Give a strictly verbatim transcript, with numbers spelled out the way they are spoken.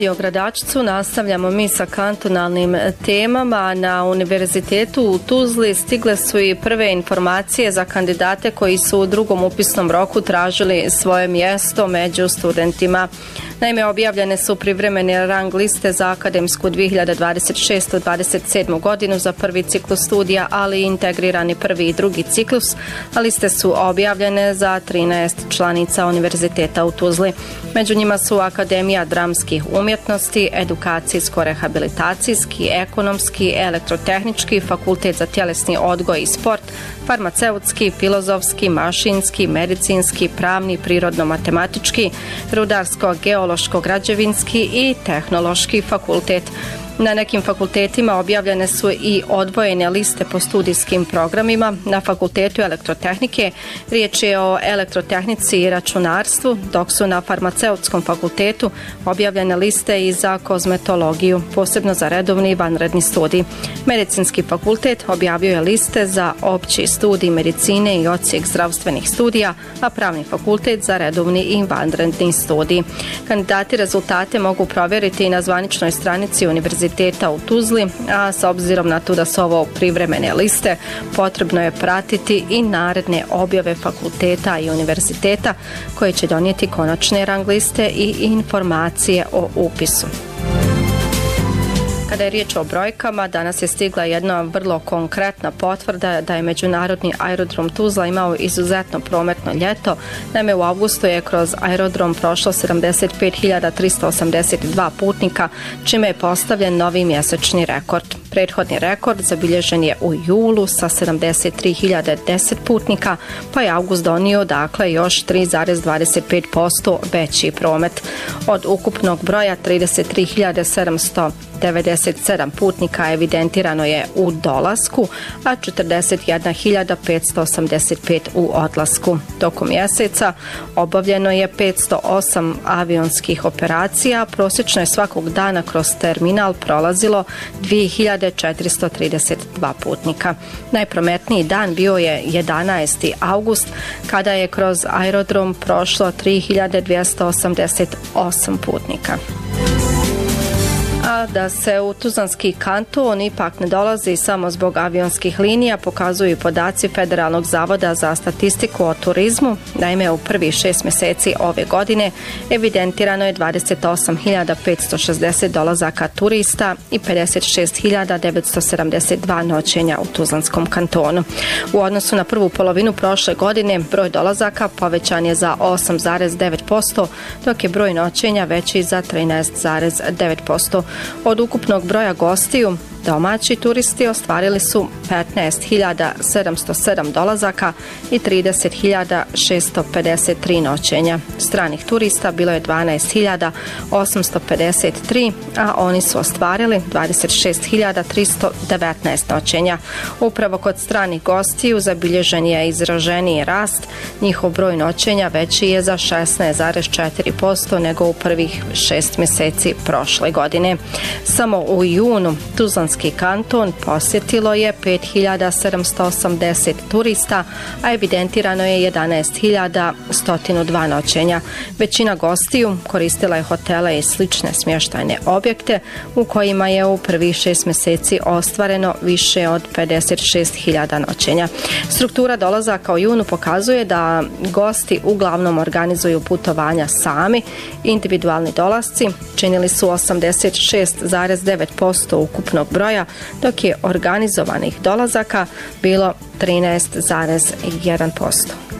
U Gradačcu nastavljamo mi sa kantonalnim temama. Na Univerzitetu u Tuzli stigle su i prve informacije za kandidate koji su u drugom upisnom roku tražili svoje mjesto među studentima. Naime, objavljene su privremene rang liste za akademsku dvije hiljade dvadeset šeste dvadeset sedmu godinu za prvi ciklus studija, ali i integrirani prvi i drugi ciklus, a liste su objavljene za trinaest članica Univerziteta u Tuzli. Među njima su Akademija dramskih umjetnosti, edukacijsko-rehabilitacijski, ekonomski, elektrotehnički, Fakultet za tjelesni odgoj i sport, farmaceutski, filozofski, mašinski, medicinski, pravni, prirodno-matematički, rudarsko-geološko-građevinski i tehnološki fakultet. Na nekim fakultetima objavljene su i odvojene liste po studijskim programima. Na Fakultetu elektrotehnike riječ je o elektrotehnici i računarstvu, dok su na Farmaceutskom fakultetu objavljene liste i za kozmetologiju, posebno za redovni i vanredni studij. Medicinski fakultet objavio je liste za opći studij medicine i odsjek zdravstvenih studija, a pravni fakultet za redovni i vanredni studij. Kandidati rezultate mogu provjeriti i na zvaničnoj stranici Univerziteta u Tuzli, a s obzirom na to da su ovo privremene liste, potrebno je pratiti i naredne objave fakulteta i univerziteta koje će donijeti konačne rang liste i informacije o upisu. Kada je riječ o brojkama, danas je stigla jedna vrlo konkretna potvrda da je Međunarodni aerodrom Tuzla imao izuzetno prometno ljeto. Naime, u avgustu je kroz aerodrom prošlo sedamdeset pet hiljada tristo osamdeset dva putnika, čime je postavljen novi mjesečni rekord. Prethodni rekord zabilježen je u julu sa sedamdeset tri hiljade deset putnika, pa je avgust donio dakle još tri zarez dvadeset pet posto veći promet. Od ukupnog broja trideset tri hiljade sedamsto devedeset sedam putnika evidentirano je u dolasku, a četrdeset jedna hiljada petsto osamdeset pet u odlasku. Tokom mjeseca obavljeno je petsto osam avionskih operacija, a prosječno je svakog dana kroz terminal prolazilo dvije hiljade četiristo trideset dva putnika. Najprometniji dan bio je jedanaesti avgust, kada je kroz aerodrom prošlo tri hiljade dvjesto osamdeset osam putnika. A da se u Tuzlanski kanton ipak ne dolazi samo zbog avionskih linija, pokazuju podaci Federalnog zavoda za statistiku o turizmu. Naime, u prvih šest mjeseci ove godine evidentirano je dvadeset osam hiljada petsto šezdeset dolazaka turista i pedeset šest hiljada devetsto sedamdeset dva noćenja u Tuzlanskom kantonu. U odnosu na prvu polovinu prošle godine broj dolazaka povećan je za osam zarez devet posto, dok je broj noćenja veći za trinaest zarez devet posto. Od ukupnog broja gostiju, domaći turisti ostvarili su petnaest hiljada sedamsto sedam dolazaka i trideset hiljada šesto pedeset tri noćenja. Stranih turista bilo je dvanaest hiljada osamsto pedeset tri, a oni su ostvarili dvadeset šest hiljada tristo devetnaest noćenja. Upravo kod stranih gostiju zabilježen je izraženiji rast. Njihov broj noćenja veći je za šesnaest zarez četiri posto nego u prvih šest mjeseci prošle godine. Samo u junu Tuzlanski kanton posjetilo je pet hiljada sedamsto osamdeset turista, a evidentirano je jedanaest hiljada sto dva noćenja. Većina gostiju koristila je hotele i slične smještajne objekte u kojima je u prvih šest mjeseci ostvareno više od pedeset šest hiljada noćenja. Struktura dolazaka u junu pokazuje da gosti uglavnom organizuju putovanja sami. Individualni dolasci činili su osamdeset šest zarez devet posto ukupnog broja, dok je organizovanih dolazaka bilo trinaest zarez jedan posto.